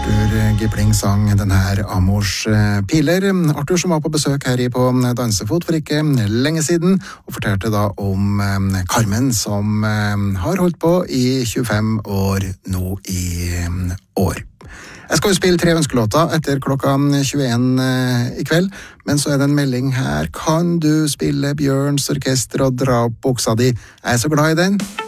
Arthur Gipling sang den her Amors piler. Arthur som var på besøk her på Dansefot for ikke lenge siden, og fortalte da om Carmen som har holdt på i 25 år nå i år. Jeg skal jo spille 3 ønskelåter etter klokka 21 i kveld, men så er det en melding her. Kan du spille Bjørns orkester og dra opp buksa di? Jeg er så glad i den.